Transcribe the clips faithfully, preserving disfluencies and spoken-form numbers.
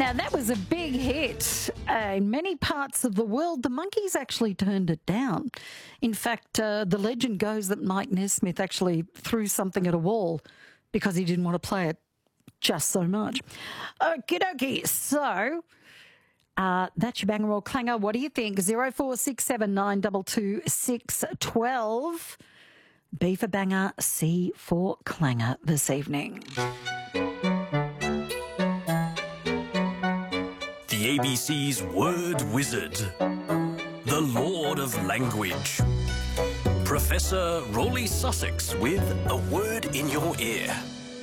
Now, that was a big hit. Uh, in many parts of the world, the Monkees actually turned it down. In fact, uh, the legend goes that Mike Nesmith actually threw something at a wall because he didn't want to play it just so much. Okie dokie. So, uh, that's your bang roll clanger. What do you think? zero four six seven nine two two six one two. B for banger, C for clanger this evening. The A B C's Word Wizard, the Lord of Language, Professor Rolly Sussex with a word in your ear.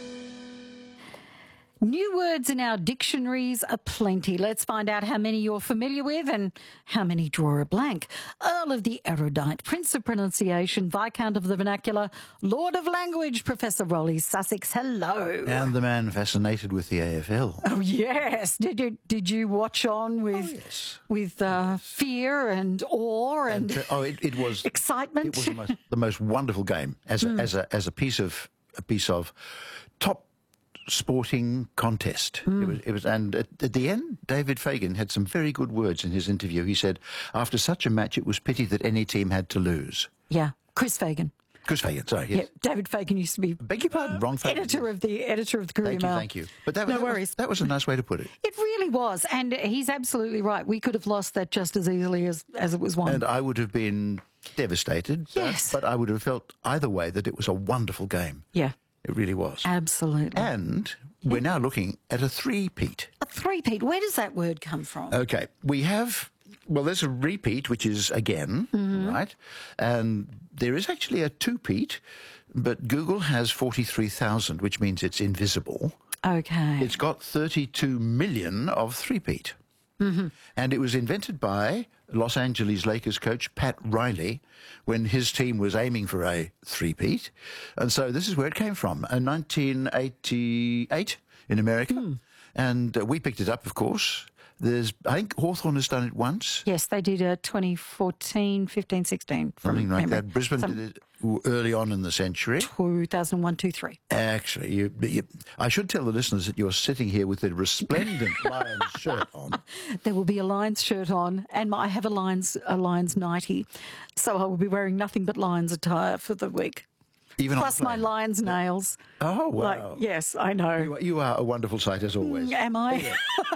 New words in our dictionaries are plenty. Let's find out how many you're familiar with and how many draw a blank. Earl of the Erudite, Prince of Pronunciation, Viscount of the Vernacular, Lord of Language, Professor Rolly Sussex. Hello. And the man fascinated with the A F L. Oh, yes. Did you did you watch on with Oh, yes. with uh, fear and awe and, And, uh, oh, it, it was excitement? It was the most, the most wonderful game as a, Mm. as a as a piece of a piece of top sporting contest. Mm. It was, it was, and at, at the end, David Fagan had some very good words in his interview. He said, "After such a match, it was pity that any team had to lose." Yeah, Chris Fagan. Chris Fagan, sorry, yes. Yeah, David Fagan used to be Beg your pardon, wrong Fagan. editor of the editor of the Courier Thank you, Mail. thank you. But that, No that, worries. Was, that was a nice way to put it. It really was, and he's absolutely right. We could have lost that just as easily as, as it was won. And I would have been devastated. but- Yes. But I would have felt either way that it was a wonderful game. yeah, It really was. absolutely. And we're now looking at a three-peat. A three-peat, where does that word come from? Okay, we have, well, there's a repeat, which is again, Mm-hmm. right? And there is actually a two-peat, but Google has forty-three thousand, which means it's invisible. Okay. It's got thirty-two million of three-peat. Mm-hmm. And it was invented by Los Angeles Lakers coach Pat Riley when his team was aiming for a three-peat. And so this is where it came from, in nineteen eighty-eight in America. Hmm. And uh, we picked it up, of course. There's, I think Hawthorn has done it once. Yes, they did a twenty fourteen, fifteen, sixteen. From Something like memory. that. Brisbane Some- did it early on in the century. two thousand one, two, three. Actually, you, you, I should tell the listeners that you're sitting here with a resplendent Lions shirt on. There will be a Lions shirt on, and I have a Lions a Lions nightie, so I will be wearing nothing but Lions attire for the week. Even on Plus the my plane. Lions nails. Oh, wow. Like, yes, I know. You are, you are a wonderful sight, as always. Am I?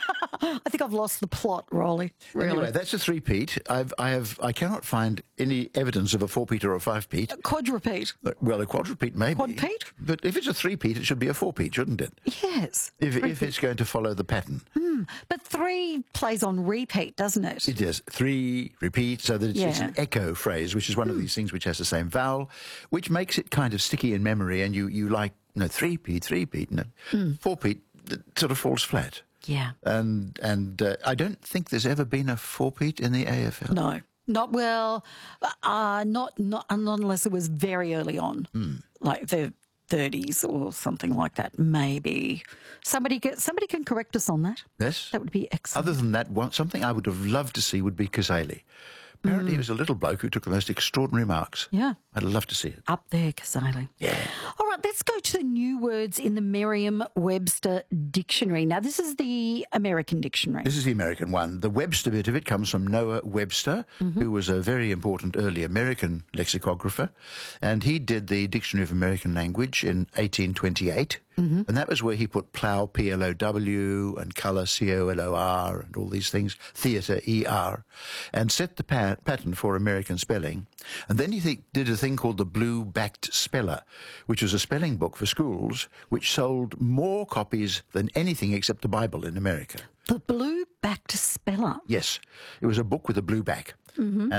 I think I've lost the plot, Rolly. Really. Anyway, that's a three-peat. I've, I have, I cannot find any evidence of a four-peat or a five-peat. Quadrupede. Well, a quadrupede maybe. Quad-peat? But if it's a three-peat, it should be a four-peat, shouldn't it? Yes. If, if it's going to follow the pattern. But three plays on repeat, doesn't it? It is three, repeat, so that it's, it's Yeah. an echo phrase, which is one of these things which has the same vowel, which makes it kind of sticky in memory, and you, you like, no, three-peat, three-peat, no, four-peat, it sort of falls flat. Yeah. And and uh, I don't think there's ever been a four-peat in the A F L. No. Not well, uh, not, not not unless it was very early on, like the thirties or something like that, maybe. Somebody get, somebody can correct us on that. Yes? That would be excellent. Other than that, one, something I would have loved to see would be Kazali. Apparently he was a little bloke who took the most extraordinary marks. Yeah. I'd love to see it. Up there, Kazali. Yeah. All right, let's go to the new words in the Merriam-Webster dictionary. Now, this is the American dictionary. This is the American one. The Webster bit of it comes from Noah Webster, who was a very important early American lexicographer. And he did the Dictionary of American Language in eighteen twenty-eight. And that was where he put plow, P L O W, and colour, C O L O R, and all these things, theatre, E R, and set the pa- pattern for American spelling. And then he th- did a thing called the Blue-Backed Speller, which was a spelling book for schools, which sold more copies than anything except the Bible in America. The blue-backed speller. Yes, it was a book with a blue back.